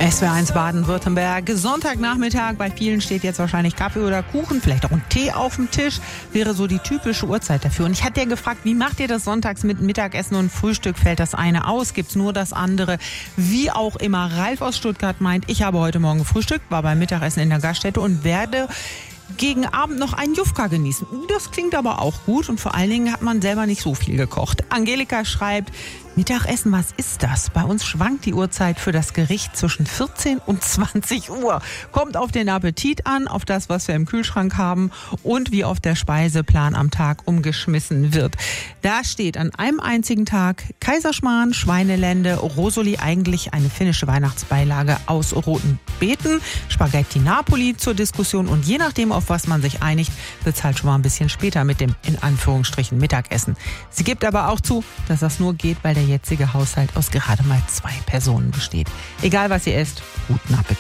SWR1 Baden-Württemberg. Sonntagnachmittag. Bei vielen steht jetzt wahrscheinlich Kaffee oder Kuchen, vielleicht auch ein Tee auf dem Tisch. Wäre so die typische Uhrzeit dafür. Und ich hatte ja gefragt, wie macht ihr das sonntags mit Mittagessen und Frühstück? Fällt das eine aus? Gibt's nur das andere? Wie auch immer. Ralf aus Stuttgart meint, ich habe heute Morgen gefrühstückt, war beim Mittagessen in der Gaststätte und werde gegen Abend noch einen Jufka genießen. Das klingt aber auch gut und vor allen Dingen hat man selber nicht so viel gekocht. Angelika schreibt, Mittagessen, was ist das? Bei uns schwankt die Uhrzeit für das Gericht zwischen 14 und 20 Uhr. Kommt auf den Appetit an, auf das, was wir im Kühlschrank haben und wie oft der Speiseplan am Tag umgeschmissen wird. Da steht an einem einzigen Tag Kaiserschmarrn, Schweinelende, Rosoli, eigentlich eine finnische Weihnachtsbeilage aus roten Beeten, Spaghetti Napoli zur Diskussion und je nachdem, auf was man sich einigt, wird es halt schon mal ein bisschen später mit dem in Anführungsstrichen Mittagessen. Sie gibt aber auch zu, dass das nur geht, weil der jetzige Haushalt aus gerade mal 2 Personen besteht. Egal was ihr esst, guten Appetit.